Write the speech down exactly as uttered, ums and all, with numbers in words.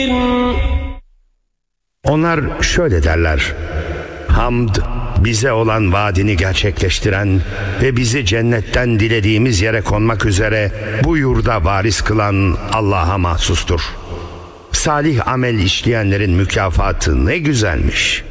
Onlar şöyle derler: hamd, bize olan vaadini gerçekleştiren ve bizi cennetten dilediğimiz yere konmak üzere bu yurda varis kılan Allah'a mahsustur. Salih amel işleyenlerin mükafatı ne güzelmiş.